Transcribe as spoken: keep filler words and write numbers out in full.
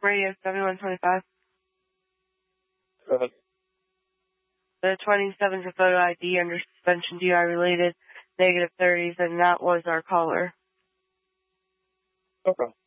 Radio seventy-one twenty-five. Go ahead. The twenty-seven's a photo I D under suspension D I related, negative thirties, and that was our caller. Okay.